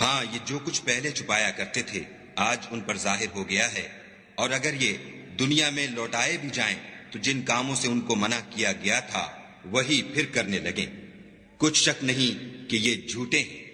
हाँ, ये जो कुछ पहले छुपाया करते थे आज उन पर जाहिर हो गया है, और अगर ये दुनिया में लौटाए भी जाएं तो जिन कामों से उनको मना किया गया था वही फिर करने लगे। कुछ शक नहीं कि ये झूठे हैं।